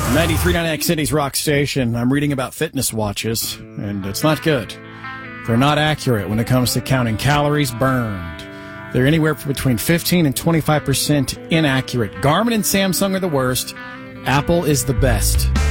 93.9 X City's rock station. I'm reading about fitness watches, and it's not good. They're not accurate when it comes to counting calories burned. They're anywhere between 15 and 25% inaccurate. Garmin and Samsung are the worst. Apple is the best.